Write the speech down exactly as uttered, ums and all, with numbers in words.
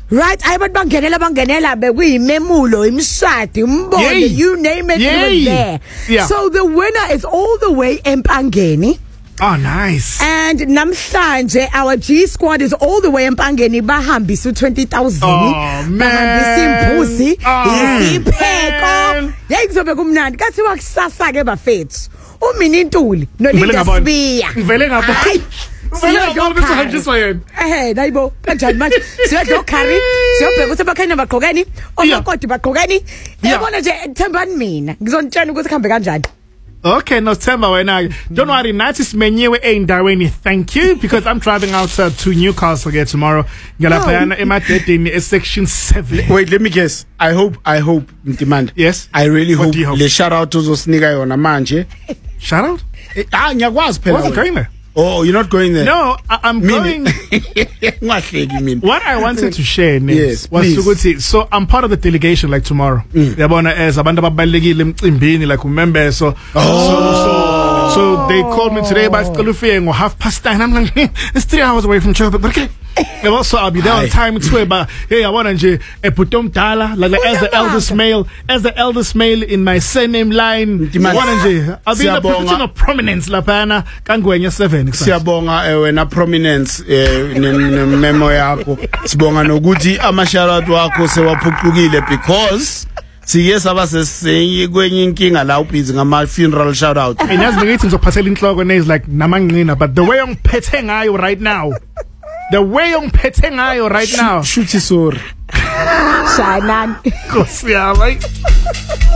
Right, abantu bangenela bangenela bekuyimemulo imshadi umbone you name it, it was there. Yeah. So the winner is all the way eMpangeni. Oh, nice. And namhlanje our G squad is all the way eMpangeni bahambisa twenty thousand. Oh man. Bahambisa imbuzi, Oh, isipheko. Yayizobe kumnandi kathi wakusasa ke bafethu. Uminintuli no Linda Sibiya. Ngivele ngabona. Eh nayibo kanjani manje siyadlo curry siyobheka ukuthi bakhanya bagqokeni omakoti bagqokeni yabona nje Thembani mina ngizontshela ukuthi kuhambe kanjani. Okay, no Themba wena. Don't worry, nathi simenyiwe eindaweni. Thank you, because I'm driving out uh, to Newcastle again tomorrow. Ngalaphana emadedeni section seven. Wait, let me guess. I hope I hope Demand. Yes. I really What hope, do you hope? Le shout out uzosinika yona manje. Shout out? Ah, ngiyakwazi phela. Wasn't going there. Oh, you're not going there. No, I, I'm going. What I wanted to share yes, was to so I'm part of the delegation like tomorrow. Yabona as abantu ababalekile emcimbini like remember so oh. so so so they called me today by Skalufeng or half past nine. I'm like it's three hours away from Joburg, but okay. And also I'll be there on time too, but hey, I want to a putom dala like, like as the eldest male, as the eldest male in my surname line. I'll be in a position of prominence lapana kangwenya seven. Siyabonga wena prominence memo yakho. Sibonga nokuthi amasharat wakho sewaphucukile because siye sabasese kwenye inkinga la ubhizi ngama funeral shout out. And as ngithi ngizophathela inhloko nays like namangqina, but the way ngiphethe ngayo right now. The way I'm petting ngayo right now. Shoot sorry. Shanan. Kosi yami.